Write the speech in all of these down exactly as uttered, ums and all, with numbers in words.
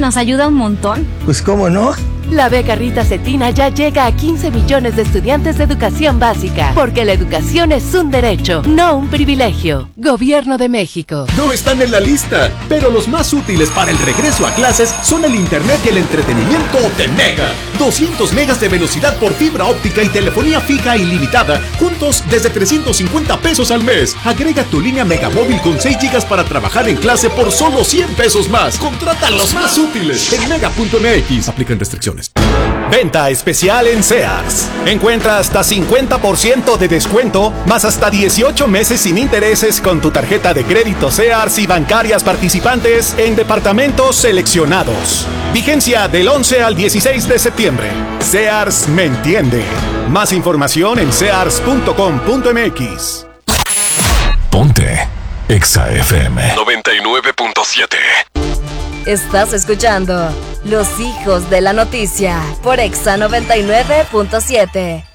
nos ayuda un montón. Pues cómo no. La beca Rita Cetina ya llega a quince millones de estudiantes de educación básica, porque la educación es un derecho, no un privilegio. Gobierno de México. No están en la lista, pero los más útiles para el regreso a clases son el internet y el entretenimiento de Mega. doscientos megas de velocidad por fibra óptica y telefonía fija ilimitada, juntos desde trescientos cincuenta pesos al mes. Agrega tu línea Megamóvil con seis gigas para trabajar en clase por solo cien pesos más. Contrata los más útiles en mega punto m x. Aplican restricciones. Venta especial en Sears. Encuentra hasta cincuenta por ciento de descuento, más hasta dieciocho meses sin intereses con tu tarjeta de crédito Sears y bancarias participantes en departamentos seleccionados. Vigencia del once al dieciséis de septiembre. Sears me entiende. Más información en sears punto com punto m x. Ponte Exa F M noventa y nueve punto siete. Estás escuchando Los Hijos de la Noticia por Exa noventa y nueve punto siete.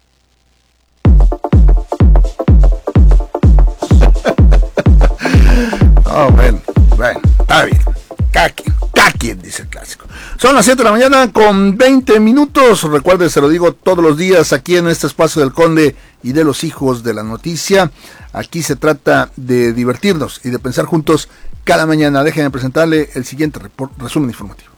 Oh, bueno, bueno, está bien. Cada quien, cada quien, dice el clásico. Son las siete de la mañana con veinte minutos. Recuerden, se lo digo todos los días aquí en este espacio del Conde y de los Hijos de la Noticia. Aquí se trata de divertirnos y de pensar juntos cada mañana. Déjenme presentarle el siguiente report, resumen informativo.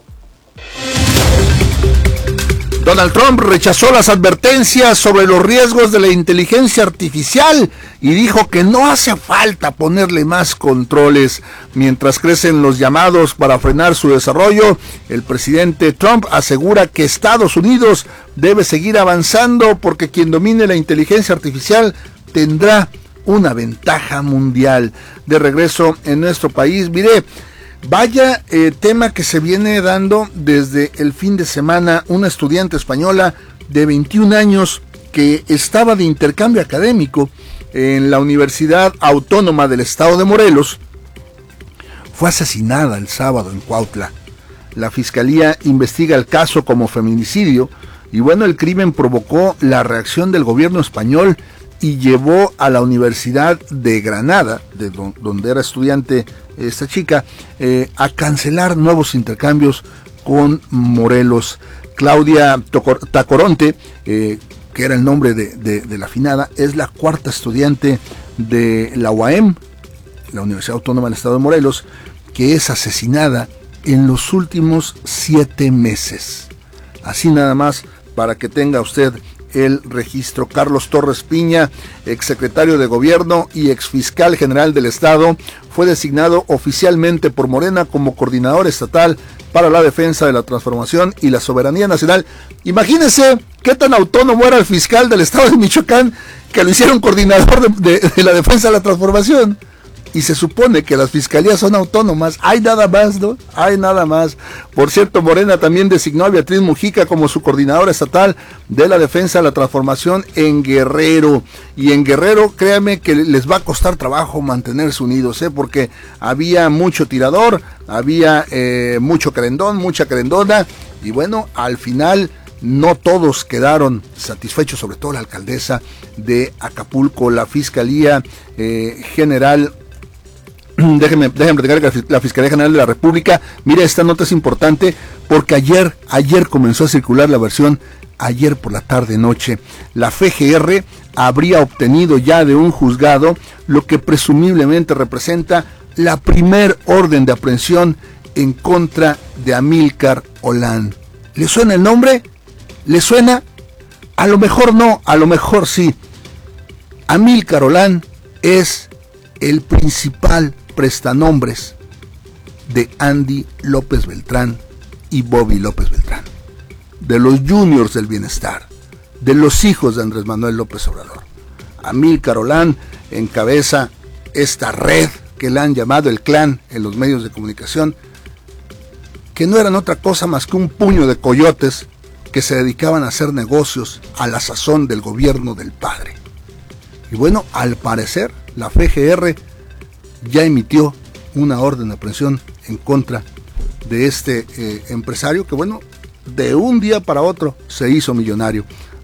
Donald Trump rechazó las advertencias sobre los riesgos de la inteligencia artificial y dijo que no hace falta ponerle más controles. Mientras crecen los llamados para frenar su desarrollo, el presidente Trump asegura que Estados Unidos debe seguir avanzando porque quien domine la inteligencia artificial tendrá una ventaja mundial. De regreso en nuestro país, mire, vaya eh, tema que se viene dando desde el fin de semana. Una estudiante española de veintiún años que estaba de intercambio académico en la Universidad Autónoma del Estado de Morelos fue asesinada el sábado en Cuautla. La fiscalía investiga el caso como feminicidio y bueno, el crimen provocó la reacción del gobierno español y llevó a la Universidad de Granada, de do- donde era estudiante esta chica, eh, a cancelar nuevos intercambios con Morelos. Claudia Tocor- Tacoronte, eh, que era el nombre de, de, de la finada, es la cuarta estudiante de la U A M, la Universidad Autónoma del Estado de Morelos, que es asesinada en los últimos siete meses. Así nada más, para que tenga usted el registro. Carlos Torres Piña, exsecretario de Gobierno y exfiscal general del Estado, fue designado oficialmente por Morena como coordinador estatal para la defensa de la transformación y la soberanía nacional. Imagínense qué tan autónomo era el fiscal del Estado de Michoacán que lo hicieron coordinador de, de, de la defensa de la transformación. Y se supone que las fiscalías son autónomas. Hay nada más, ¿no? Hay nada más. Por cierto, Morena también designó a Beatriz Mujica como su coordinadora estatal de la defensa de la transformación en Guerrero. Y en Guerrero, créanme que les va a costar trabajo mantenerse unidos, ¿eh? Porque había mucho tirador, había eh, mucho querendón, mucha querendona. Y bueno, al final no todos quedaron satisfechos, sobre todo la alcaldesa de Acapulco. La Fiscalía eh, General... Déjenme, déjenme platicar que la Fiscalía General de la República, mire, esta nota es importante porque ayer, ayer comenzó a circular la versión, ayer por la tarde noche, la F G R habría obtenido ya de un juzgado lo que presumiblemente representa la primer orden de aprehensión en contra de Amílcar Olán. ¿Le suena el nombre? ¿Le suena? A lo mejor no, a lo mejor sí. Amílcar Olán es el principal prestanombres de Andy López Beltrán y Bobby López Beltrán, de los juniors del bienestar, de los hijos de Andrés Manuel López Obrador. Amílcar Olán encabeza esta red que le han llamado el clan en los medios de comunicación, que no eran otra cosa más que un puño de coyotes que se dedicaban a hacer negocios a la sazón del gobierno del padre. Y bueno, al parecer la F G R ya emitió una orden de aprehensión en contra de este eh, empresario que, bueno, de un día para otro se hizo millonario.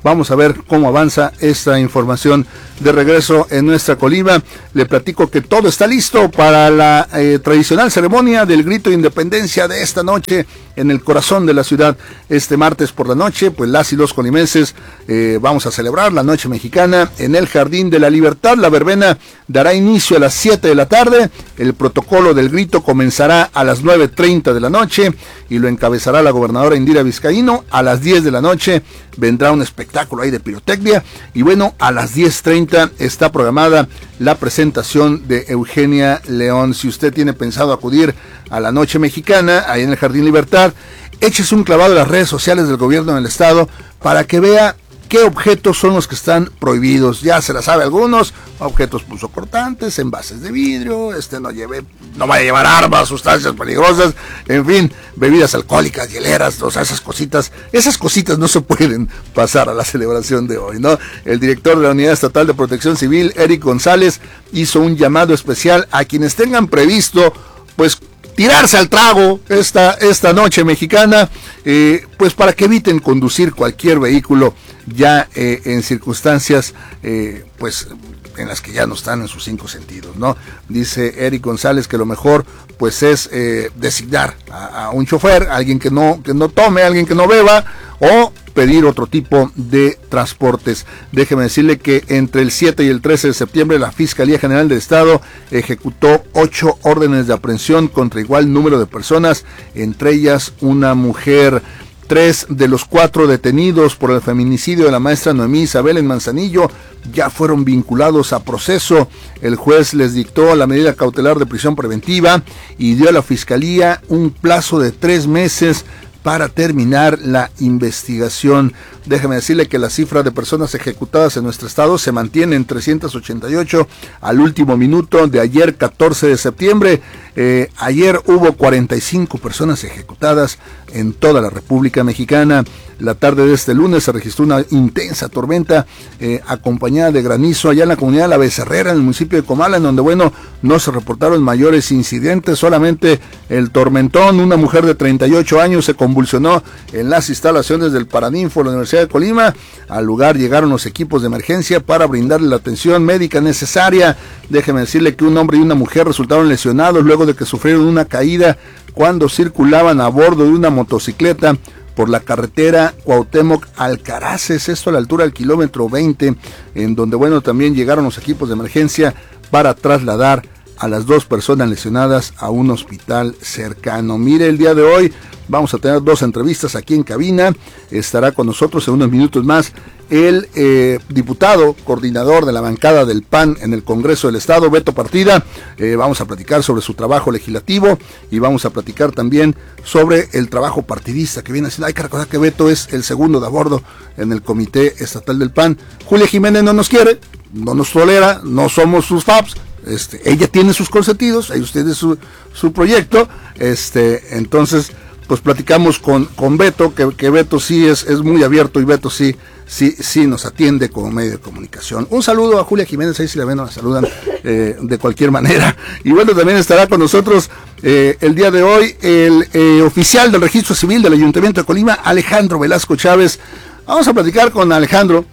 Vamos a ver cómo avanza esta información de regreso en nuestra Colima. Le platico que todo está listo para la eh, tradicional ceremonia del grito de independencia de esta noche en el corazón de la ciudad. Este martes por la noche, pues las y los colimenses eh, vamos a celebrar la noche mexicana en el Jardín de la Libertad. La verbena dará inicio a las siete de la tarde. El protocolo del grito comenzará a las nueve treinta de la noche y lo encabezará la gobernadora Indira Vizcaíno. A las diez de la noche vendrá un espectáculo ahí de pirotecnia y bueno, a las diez treinta está programada la presentación de Eugenia León. Si usted tiene pensado acudir a la noche mexicana ahí en el Jardín Libertad, échese un clavado en las redes sociales del gobierno del estado para que vea qué objetos son los que están prohibidos. Ya se la sabe algunos: objetos punzocortantes, envases de vidrio, este no lleve, no vaya a llevar armas, sustancias peligrosas, en fin, bebidas alcohólicas, hieleras, o sea, esas cositas, esas cositas no se pueden pasar a la celebración de hoy, ¿no? El director de la Unidad Estatal de Protección Civil, Eric González, hizo un llamado especial a quienes tengan previsto, pues, tirarse al trago esta, esta noche mexicana, eh, pues para que eviten conducir cualquier vehículo ya eh, en circunstancias, eh, pues, en las que ya no están en sus cinco sentidos, ¿no? Dice Eric González que lo mejor, pues, es eh, designar a, a un chofer, alguien que no, que no tome, alguien que no beba, o pedir otro tipo de transportes. Déjeme decirle que entre el siete y el trece de septiembre la Fiscalía General del Estado ejecutó ocho órdenes de aprehensión contra igual número de personas, entre ellas una mujer. Tres de los cuatro detenidos por el feminicidio de la maestra Noemí Isabel en Manzanillo ya fueron vinculados a proceso. El juez les dictó la medida cautelar de prisión preventiva y dio a la Fiscalía un plazo de tres meses para terminar la investigación. Déjeme decirle que la cifra de personas ejecutadas en nuestro estado se mantiene en trescientos ochenta y ocho al último minuto de ayer, catorce de septiembre. Eh, ayer hubo cuarenta y cinco personas ejecutadas en toda la República Mexicana. La tarde de este lunes se registró una intensa tormenta eh, acompañada de granizo allá en la comunidad de La Becerrera, en el municipio de Comala, en donde, bueno, no se reportaron mayores incidentes, solamente el tormentón. Una mujer de treinta y ocho años se convulsionó en las instalaciones del Paraninfo de la Universidad de Colima. Al lugar llegaron los equipos de emergencia para brindarle la atención médica necesaria. Déjeme decirle que un hombre y una mujer resultaron lesionados luego de que sufrieron una caída cuando circulaban a bordo de una motocicleta por la carretera Cuauhtémoc-Alcaraces, esto a la altura del kilómetro veinte, en donde, bueno, también llegaron los equipos de emergencia para trasladar a las dos personas lesionadas a un hospital cercano. Mire, el día de hoy vamos a tener dos entrevistas aquí en cabina. Estará con nosotros en unos minutos más el eh, diputado coordinador de la bancada del P A N en el Congreso del Estado, Beto Partida. Eh, vamos a platicar sobre su trabajo legislativo y vamos a platicar también sobre el trabajo partidista que viene haciendo. Hay que recordar que Beto es el segundo de a bordo en el Comité Estatal del P A N. Julia Jiménez no nos quiere, no nos tolera, no somos sus F A Ps. Este, ella tiene sus consentidos, ahí usted es su, su proyecto, este, entonces, pues platicamos con, con Beto, que, que Beto sí es, es muy abierto y Beto sí, sí, sí nos atiende como medio de comunicación. Un saludo a Julia Jiménez, ahí si la ven, nos saludan eh, de cualquier manera. Y bueno, también estará con nosotros eh, el día de hoy el eh, oficial del Registro Civil del Ayuntamiento de Colima, Alejandro Velasco Chávez. Vamos a platicar con Alejandro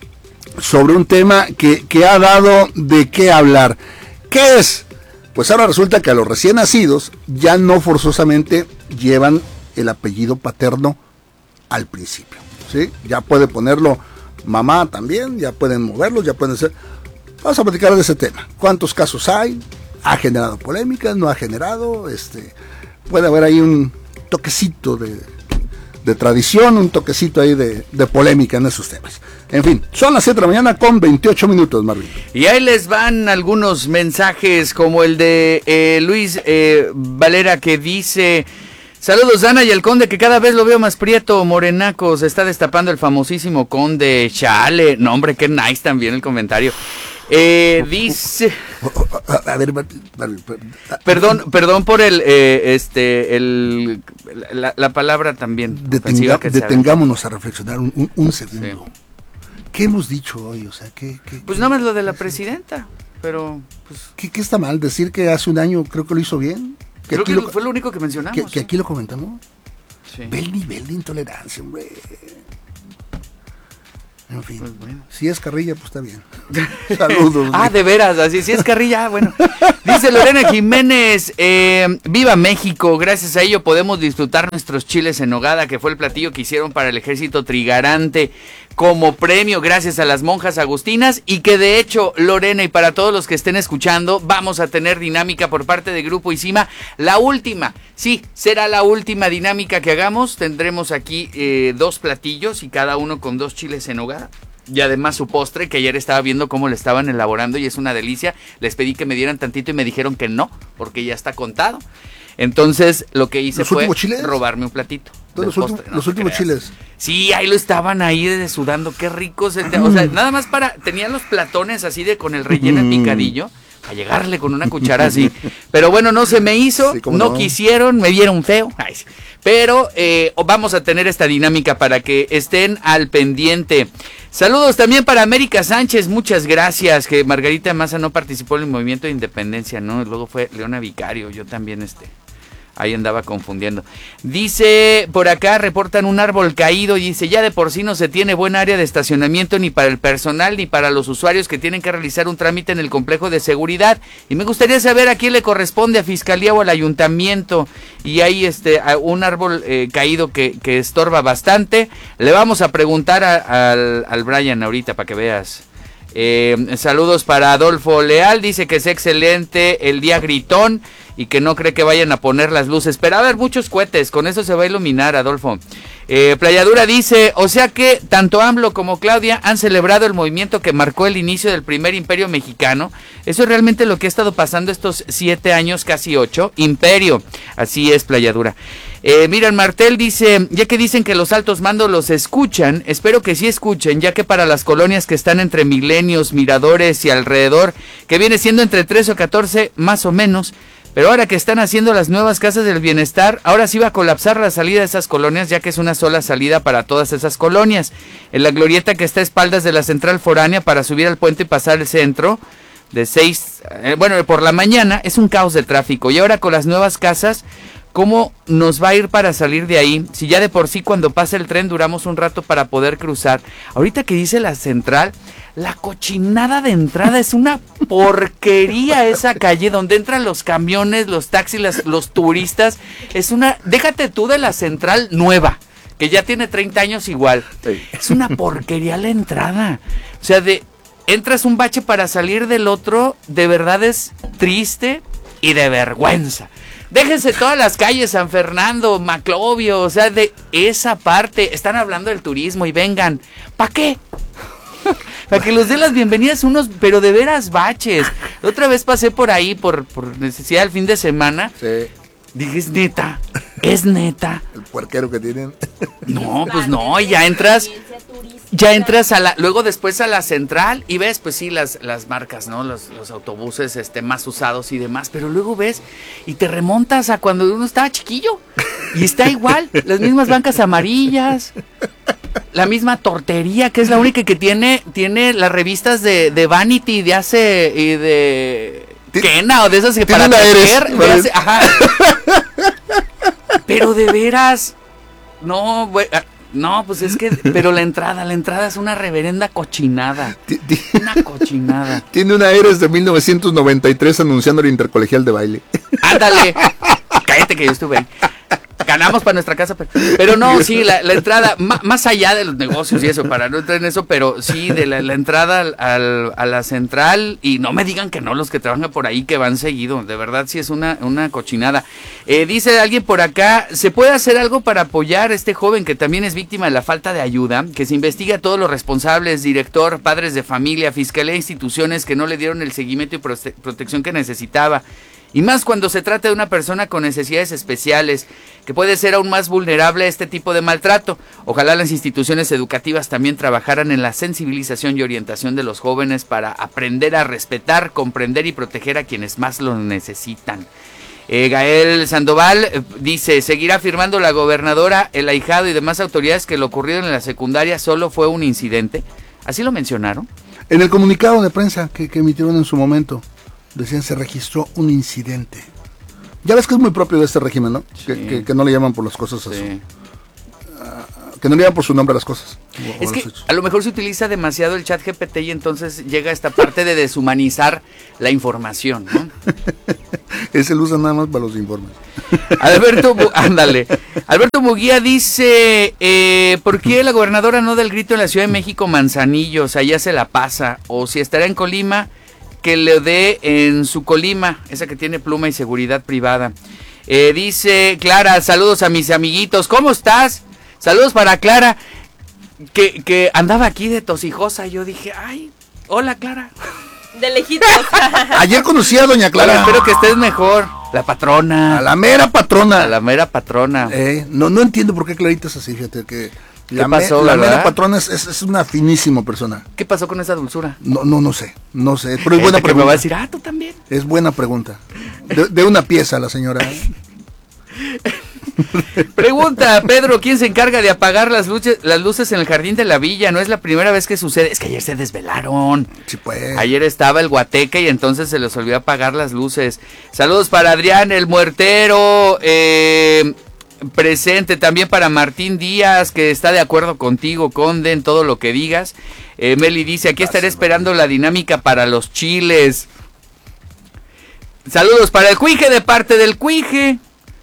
sobre un tema que, que ha dado de qué hablar. ¿Qué es? Pues ahora resulta que a los recién nacidos ya no forzosamente llevan el apellido paterno al principio, ¿sí? Ya puede ponerlo mamá también, ya pueden moverlos, ya pueden ser... Vamos a platicar de ese tema. ¿Cuántos casos hay? ¿Ha generado polémicas? ¿No ha generado? Este, puede haber ahí un toquecito de, de tradición, un toquecito ahí de, de polémica en esos temas. En fin, son las siete de la mañana con veintiocho minutos, Marvin. Y ahí les van algunos mensajes como el de eh, Luis eh, Valera, que dice: saludos Ana y el Conde, que cada vez lo veo más prieto, morenaco, se está destapando el famosísimo Conde, chale. No, hombre, qué nice también el comentario. Eh, dice... A ver, perdón, perdón por el, eh, este, el, la, la palabra también. Detenga, detengámonos a reflexionar un, un, un segundo. Sí. ¿Qué hemos dicho hoy? O sea, ¿qué, qué, pues qué? nada más lo de la presidenta, pero... Pues, ¿Qué, ¿Qué está mal? ¿Decir que hace un año creo que lo hizo bien? Que creo que lo, fue lo único que mencionamos. Que, que ¿eh? aquí lo comentamos. Sí. Ve el nivel de intolerancia, hombre. En fin, pues bueno. Si es carrilla, pues está bien. Saludos. Ah, de veras, así, si es carrilla, bueno. Dice Lorena Jiménez, eh, viva México, gracias a ello podemos disfrutar nuestros chiles en nogada, que fue el platillo que hicieron para el ejército trigarante como premio gracias a las monjas agustinas, y que de hecho, Lorena, y para todos los que estén escuchando, vamos a tener dinámica por parte de Grupo Isima, la última, sí, será la última dinámica que hagamos. Tendremos aquí eh, dos platillos y cada uno con dos chiles en nogada. Y además su postre, que ayer estaba viendo cómo lo estaban elaborando y es una delicia. Les pedí que me dieran tantito y me dijeron que no, porque ya está contado. Entonces lo que hice fue robarme un platito. Los, postre, últimos, no los últimos chiles. Sí, ahí lo estaban ahí de sudando, qué ricos. O sea, nada más para, tenían los platones así de con el relleno mm. picadillo, a llegarle con una cuchara así. Pero bueno, no se me hizo, sí, no, no quisieron, me vieron feo. Ay, sí. Pero eh, vamos a tener esta dinámica para que estén al pendiente. Saludos también para América Sánchez, muchas gracias, que Margarita Maza no participó en el movimiento de independencia, ¿no? Luego fue Leona Vicario, yo también este... ahí andaba confundiendo. Dice, por acá reportan un árbol caído y dice, ya de por sí no se tiene buena área de estacionamiento ni para el personal ni para los usuarios que tienen que realizar un trámite en el complejo de seguridad. Y me gustaría saber a quién le corresponde, a Fiscalía o al Ayuntamiento. Y hay este un árbol eh, caído que, que estorba bastante. Le vamos a preguntar a, al, al Brian ahorita para que veas. Eh, saludos para Adolfo Leal, dice que es excelente el día gritón y que no cree que vayan a poner las luces, pero a ver, muchos cohetes, con eso se va a iluminar, Adolfo. eh, Playadura dice, o sea que tanto AMLO como Claudia han celebrado el movimiento que marcó el inicio del primer imperio mexicano. Eso es realmente lo que ha estado pasando estos siete años, casi ocho, imperio, así es, Playadura. Eh, Miran Martel dice, ya que dicen que los altos mandos los escuchan, espero que sí escuchen, ya que para las colonias que están entre Milenios, Miradores y alrededor, que viene siendo entre trece o catorce más o menos, pero ahora que están haciendo las nuevas casas del bienestar, ahora sí va a colapsar la salida de esas colonias, ya que es una sola salida para todas esas colonias. En la glorieta que está a espaldas de la central foránea para subir al puente y pasar el centro, de seis, eh, bueno, por la mañana es un caos de tráfico, y ahora con las nuevas casas, ¿cómo nos va a ir para salir de ahí? Si ya de por sí cuando pasa el tren duramos un rato para poder cruzar. Ahorita que dice la central, la cochinada de entrada es una porquería esa calle donde entran los camiones, los taxis, las, los turistas. Es una, déjate tú de la central nueva, que ya tiene treinta años igual. Es una porquería la entrada. O sea, de entras un bache para salir del otro, de verdad es triste y de vergüenza. Déjense todas las calles, San Fernando, Maclovio, o sea, de esa parte. Están hablando del turismo y vengan. ¿Para qué? Para que los den las bienvenidas unos, pero de veras baches. La otra vez pasé por ahí por, por necesidad del fin de semana. Sí. Dije, es neta, es neta. El puerquero que tienen. No, pues no, ya entras... Ya entras a la, luego después a la central y ves, pues sí, las, las marcas, ¿no? Los, los autobuses este, más usados y demás, pero luego ves y te remontas a cuando uno estaba chiquillo y está igual, las mismas bancas amarillas, la misma tortería, que es la única que tiene, tiene las revistas de, de Vanity de hace, y de Kena o de esas que para tejer, de hace, ajá. Pero de veras, no, bueno, no, pues es que, pero la entrada, la entrada es una reverenda cochinada. Una cochinada. Tiene una Eres de mil novecientos noventa y tres anunciando el intercolegial de baile. Ándale. Cállate que yo estuve ahí. Ganamos para nuestra casa, pero, pero no, sí, la, la entrada, más, más allá de los negocios y eso, para no entrar en eso, pero sí, de la, la entrada al, al, a la central, y no me digan que no los que trabajan por ahí que van seguido, de verdad sí es una, una cochinada. Eh, dice alguien por acá, ¿se puede hacer algo para apoyar a este joven que también es víctima de la falta de ayuda? Que se investigue a todos los responsables, director, padres de familia, fiscalía e instituciones que no le dieron el seguimiento y prote- protección que necesitaba. Y más cuando se trata de una persona con necesidades especiales, que puede ser aún más vulnerable a este tipo de maltrato. Ojalá las instituciones educativas también trabajaran en la sensibilización y orientación de los jóvenes para aprender a respetar, comprender y proteger a quienes más lo necesitan. Eh, Gael Sandoval eh, dice, seguirá afirmando la gobernadora, el ahijado y demás autoridades que lo ocurrido en la secundaria solo fue un incidente. ¿Así lo mencionaron? En el comunicado de prensa que, que emitieron en su momento, decían se registró un incidente. Ya ves que es muy propio de este régimen, ¿no? Sí. Que, que, que no le llaman por las cosas así. Sí. Uh, que no le digan por su nombre a las cosas. Es que a lo mejor se utiliza demasiado el chat G P T y entonces llega esta parte de deshumanizar la información, ¿no? Ese lo usa nada más para los informes. Alberto, ándale. Alberto Muguía dice, eh, ¿por qué la gobernadora no da el grito en la Ciudad de México, Manzanillos? Allá se la pasa. O si estará en Colima, que le dé en su Colima, esa que tiene pluma y seguridad privada. Eh, dice Clara, saludos a mis amiguitos. ¿Cómo estás? Saludos para Clara, que, que andaba aquí de tosijosa. Yo dije, ay, hola Clara. De lejitos. Ayer conocí a doña Clara. Bueno, espero que estés mejor. La patrona. A la mera patrona. A la mera patrona. Eh, no, no entiendo por qué Clarita es así, fíjate que la, pasó, me, la mera verdad? patrona es, es, es una finísima persona. ¿Qué pasó con esa dulzura? No, no, no sé, no sé, pero es buena Este que pregunta. me va a decir, ah, tú también. Es buena pregunta. De, de una pieza la señora. Pregunta, Pedro, ¿quién se encarga de apagar las luces, las luces en el jardín de la villa? No es la primera vez que sucede. Es que ayer se desvelaron. Sí, pues. Ayer estaba el guateque y entonces se les olvidó apagar las luces. Saludos para Adrián, el muertero, eh, presente. También para Martín Díaz, que está de acuerdo contigo, Conde, en todo lo que digas. Eh, Meli dice, aquí estaré esperando la dinámica para los chiles. Saludos para el Cuije, de parte del Cuije.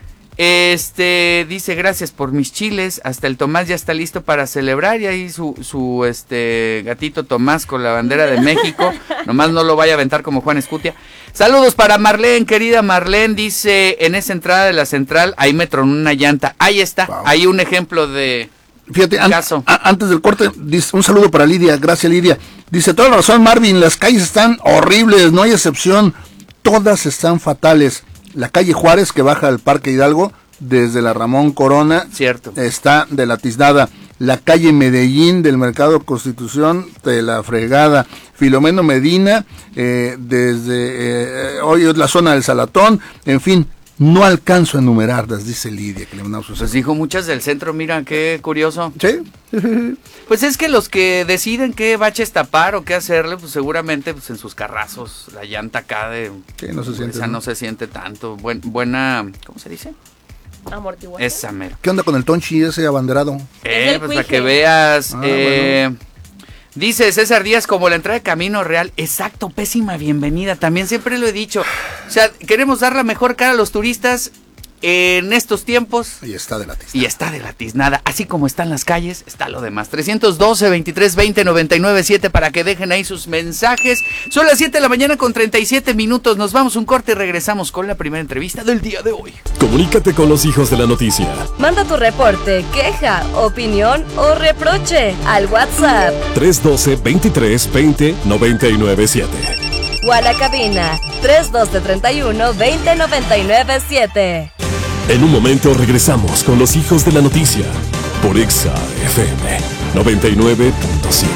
Este, dice, gracias por mis chiles, hasta el Tomás ya está listo para celebrar, y ahí su, su, este, gatito Tomás con la bandera de México, nomás no lo vaya a aventar como Juan Escutia. Saludos para Marlene, querida Marlene, dice, en esa entrada de la central, ahí me tronó una llanta, ahí está, wow. Ahí un ejemplo de Fíjate, an caso. A antes del corte, dice, un saludo para Lidia, gracias Lidia, dice, toda la razón Marvin, las calles están horribles, no hay excepción, todas están fatales. La calle Juárez, que baja al Parque Hidalgo, desde la Ramón Corona, cierto, está de la tiznada. La calle Medellín, del Mercado Constitución, de la fregada. Filomeno Medina, eh, desde eh, hoy es la zona del Salatón. En fin, no alcanzo a enumerarlas, dice Lidia, que le mandamos sus... Pues dijo muchas del centro, mira, qué curioso. Sí. Pues es que los que deciden qué baches tapar o qué hacerle, pues seguramente pues en sus carrazos, la llanta acá de... Sí, no se siente. Esa ¿no? no se siente tanto. Buen, buena, ¿cómo se dice? Amortiguación. Esa mera. ¿Qué onda con el Tonchi ese abanderado? Eh, pues para que veas. Ah, eh, bueno. Dice César Díaz, como la entrada de Camino Real. Exacto, pésima bienvenida. También siempre lo he dicho. O sea, queremos dar la mejor cara a los turistas en estos tiempos. Y está de la tiznada. Y está de la tiznada. Así como están las calles, está lo demás. trescientos doce, veintitrés veinte, noventa y nueve siete para que dejen ahí sus mensajes. Son las siete de la mañana con treinta y siete minutos. Nos vamos un corte y regresamos con la primera entrevista del día de hoy. Comunícate con los hijos de la noticia. Manda tu reporte, queja, opinión o reproche al WhatsApp tres uno dos, veintitrés veinte, noventa y nueve siete. o a la cabina tres uno dos, treinta y uno, veinte, noventa y nueve siete. En un momento regresamos con los hijos de la noticia por Exa F M noventa y nueve punto siete.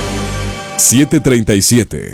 siete treinta y siete.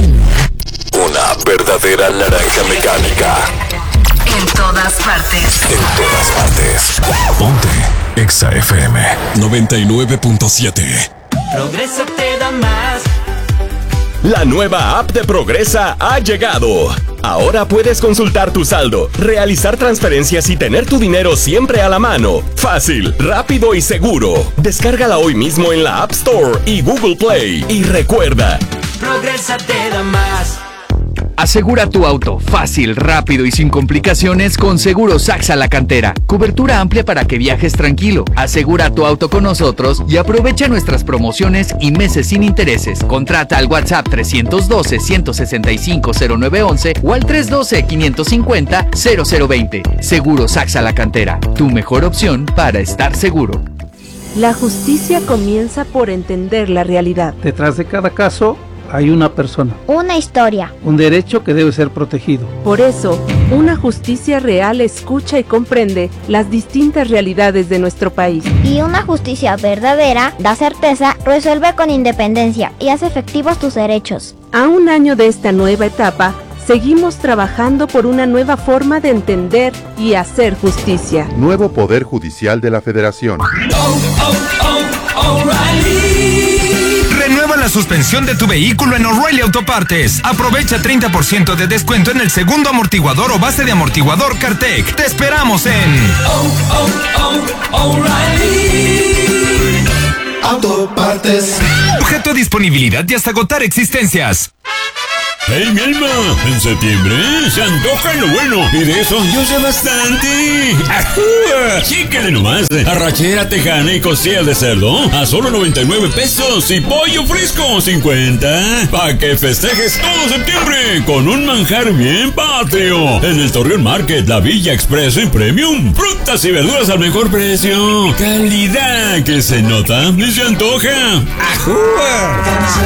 Una verdadera naranja mecánica. En todas partes. En todas partes. Ponte Exa F M noventa y nueve punto siete. Progreso te da más. La nueva app de Progresa ha llegado. Ahora puedes consultar tu saldo, realizar transferencias y tener tu dinero siempre a la mano. Fácil, rápido y seguro. Descárgala hoy mismo en la App Store y Google Play. Y recuerda, Progresa te da más. Asegura tu auto, fácil, rápido y sin complicaciones con Seguros Saxa La Cantera. Cobertura amplia para que viajes tranquilo. Asegura tu auto con nosotros y aprovecha nuestras promociones y meses sin intereses. Contrata al WhatsApp trescientos doce, ciento sesenta y cinco, cero nueve once o al trescientos doce, quinientos cincuenta, cero cero veinte. Seguros Saxa La Cantera, tu mejor opción para estar seguro. La justicia comienza por entender la realidad. Detrás de cada caso hay una persona, una historia, un derecho que debe ser protegido. Por eso, una justicia real escucha y comprende las distintas realidades de nuestro país. Y una justicia verdadera da certeza, resuelve con independencia y hace efectivos tus derechos. A un año de esta nueva etapa, seguimos trabajando por una nueva forma de entender y hacer justicia. Nuevo Poder Judicial de la Federación. Oh, oh, oh, O'Reilly. Renueva la suspensión de tu vehículo en O'Reilly Autopartes. Aprovecha treinta por ciento de descuento en el segundo amortiguador o base de amortiguador Cartec. Te esperamos en oh, oh, oh, O'Reilly. Autopartes. Sujeto a disponibilidad y hasta agotar existencias. ¡Hey, mi alma! En septiembre se antoja lo bueno y de eso yo sé bastante. ¡Ajúa! ¡Chícale nomás! Arrachera tejana y costillas de cerdo a solo noventa y nueve pesos y pollo fresco cincuenta. Pa' que festejes todo septiembre con un manjar bien patrio. En el Torreón Market, la Villa Expreso y Premium. Frutas y verduras al mejor precio. Calidad que se nota y se antoja. ¡Ajúa!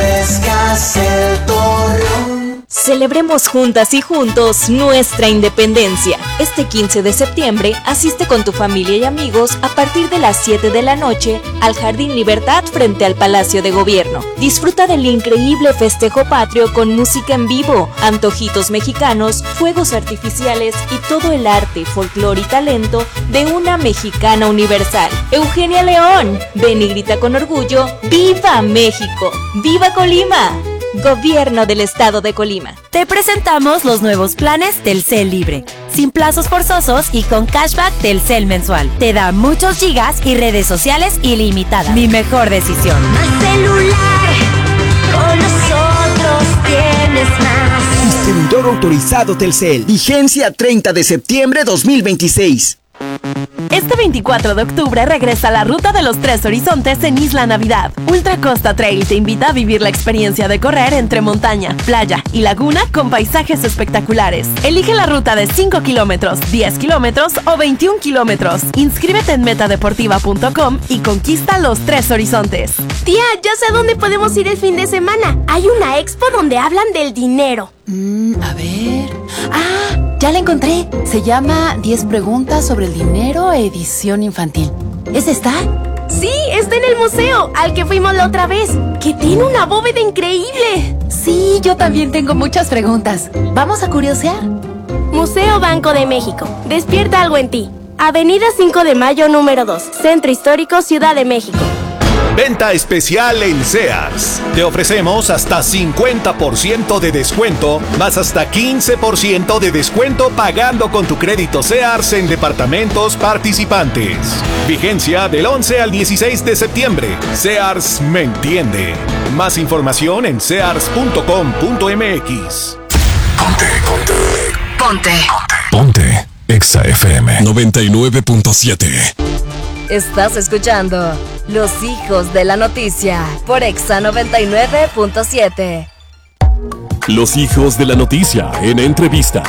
Frescas el Torreón. Celebremos juntas y juntos nuestra independencia. Este quince de septiembre asiste con tu familia y amigos a partir de las siete de la noche al Jardín Libertad frente al Palacio de Gobierno. Disfruta del increíble festejo patrio con música en vivo, antojitos mexicanos, fuegos artificiales y todo el arte, folclore y talento de una mexicana universal. Eugenia León, ven y grita con orgullo: ¡Viva México! ¡Viva Colima! Gobierno del Estado de Colima. Te presentamos los nuevos planes Telcel Libre, sin plazos forzosos y con cashback Telcel mensual. Te da muchos gigas y redes sociales ilimitadas. Mi mejor decisión. Más celular, con nosotros tienes más. Distribuidor autorizado Telcel. Vigencia treinta de septiembre dos mil veintiséis. Este veinticuatro de octubre regresa la Ruta de los Tres Horizontes en Isla Navidad. Ultra Costa Trail te invita a vivir la experiencia de correr entre montaña, playa y laguna con paisajes espectaculares. Elige la ruta de cinco kilómetros, diez kilómetros o veintiún kilómetros. Inscríbete en metadeportiva punto com y conquista los Tres Horizontes. Tía, ya sé a dónde podemos ir el fin de semana. Hay una expo donde hablan del dinero. Mm, a ver... ¡Ah! Ya la encontré. Se llama diez preguntas sobre el dinero, edición infantil. ¿Es esta? Sí, está en el museo, al que fuimos la otra vez, que tiene una bóveda increíble. Sí, yo también tengo muchas preguntas. ¿Vamos a curiosear? Museo Banco de México. Despierta algo en ti. Avenida cinco de mayo número dos, Centro Histórico, Ciudad de México. Venta especial en Sears. Te ofrecemos hasta cincuenta por ciento de descuento, más hasta quince por ciento de descuento pagando con tu crédito Sears en departamentos participantes. Vigencia del once al dieciséis de septiembre. Sears me entiende. Más información en sears punto com punto m x. Ponte, ponte. Ponte. Ponte. Exa F M noventa y nueve punto siete. Estás escuchando Los Hijos de la Noticia por Exa noventa y nueve punto siete. Los Hijos de la Noticia en entrevista.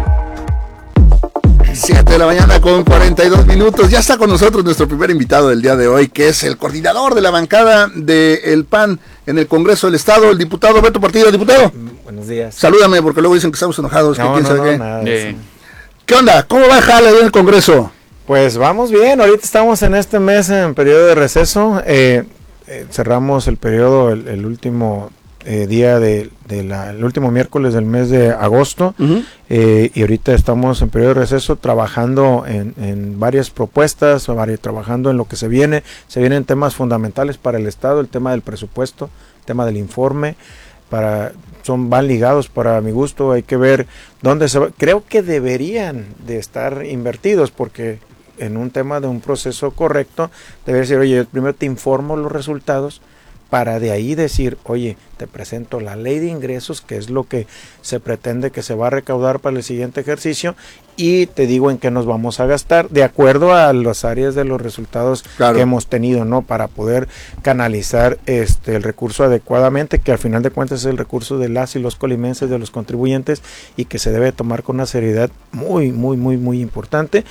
siete de la mañana con cuarenta y dos minutos. Ya está con nosotros nuestro primer invitado del día de hoy, que es el coordinador de la bancada del P A N en el Congreso del Estado, el diputado Beto Portillo. Diputado. Buenos días. Salúdame, porque luego dicen que estamos enojados. No, que quién no, sabe no, qué. nada de eso. ¿Qué onda? ¿Cómo va Jale en el Congreso? Pues vamos bien, ahorita estamos en este mes en periodo de receso, eh, eh, cerramos el periodo el, el último eh, día de, de la, el último miércoles del mes de agosto, uh-huh. eh, y ahorita estamos en periodo de receso trabajando en, en varias propuestas, vari, trabajando en lo que se viene, se vienen temas fundamentales para el Estado, el tema del presupuesto, el tema del informe, para son van ligados para mi gusto, hay que ver dónde se va, creo que deberían de estar invertidos porque en un tema de un proceso correcto, debe decir, oye, primero te informo los resultados para de ahí decir, oye, te presento la ley de ingresos, que es lo que se pretende que se va a recaudar para el siguiente ejercicio, y te digo en qué nos vamos a gastar, de acuerdo a las áreas de los resultados claro. que hemos tenido, ¿no? Para poder canalizar este el recurso adecuadamente, que al final de cuentas es el recurso de las y los colimenses, de los contribuyentes, y que se debe tomar con una seriedad muy, muy, muy, muy importante,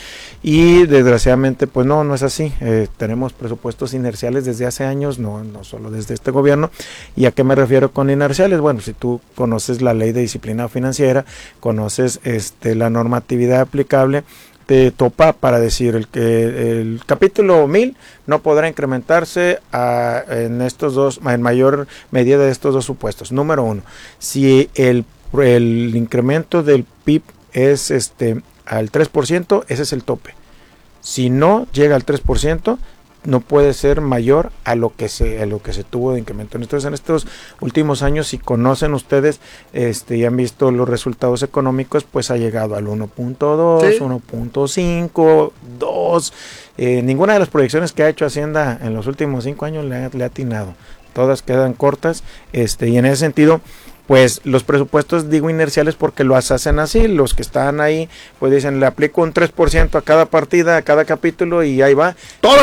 y desgraciadamente, pues no, no es así, eh, tenemos presupuestos inerciales desde hace años, no, no solo desde este gobierno. ¿Y a qué me refiero con inerciales? Bueno, si tú conoces la ley de disciplina financiera, conoces este la normatividad aplicable, te topa para decir el que el capítulo mil no podrá incrementarse a, en estos dos, en mayor medida de estos dos supuestos. Número uno, si el, el incremento del P I B es este al tres por ciento, ese es el tope. Si no llega al tres por ciento, no puede ser mayor a lo que se a lo que se tuvo de incremento. Entonces, en estos últimos años, si conocen ustedes este y han visto los resultados económicos, pues ha llegado al uno punto dos, ¿sí? uno punto cinco, dos. Eh, ninguna de las proyecciones que ha hecho Hacienda en los últimos cinco años le ha, le ha atinado. todas quedan cortas, este, y en ese sentido, pues los presupuestos, digo inerciales porque lo hacen así, los que están ahí, pues dicen, le aplico un tres por ciento a cada partida, a cada capítulo y ahí va. Todas